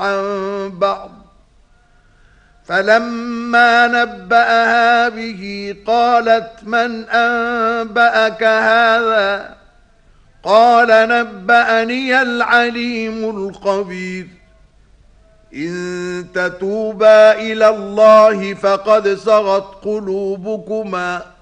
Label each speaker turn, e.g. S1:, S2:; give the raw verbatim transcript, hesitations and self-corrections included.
S1: عن بعض. فلما نبأها به قالت من أنبأك هذا؟ قال نبأني العليم الخبير. إن تتوبا إلى الله فقد صغت قلوبكما